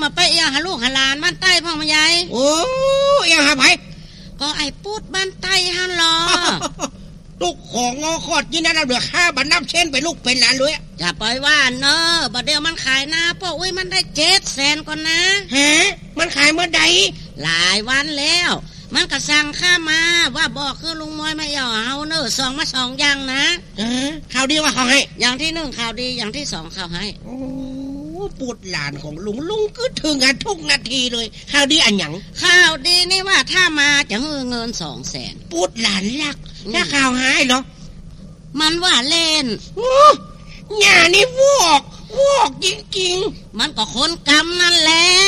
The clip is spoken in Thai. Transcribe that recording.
มาไปเอียหาลูกหาหลานบ้านใต้พ่อมายายโอ้เอียหาไผก็ไอ้ปูดบ้านใต้ฮั่นหรอลูกของงอคอดยี่นั่นเหลือค่าบันน้ำเช่นไปลูกเป็นหลานเลยอย่าปล่อยว่าเนอะบัดเดียวมันขายหน้าพ่ออุ้ยมันได้700,000ก่อนนะฮะมันขายเมื่อใดหลายวันแล้วมันก็สั่งข้ามาว่าบอกคือลุงมอยไม่เอาเนอะ2 มา2อย่างนะข่าวดีว่าเขาให้อย่างที่1ข่าวดีอย่างที่2ข่าวให้โอ้ปูดหลานของลุงก็ถึงกันทุกนาทีเลยข่าวดีอันหยังข่าวดีนี่ว่าถ้ามาจะเงิน200,000 ปูดหลานรักถ้าข่าวหายเหรอมันว่าเล่นหย่านี่วอกจริงๆมันก็คนกรรมนั่นแหละ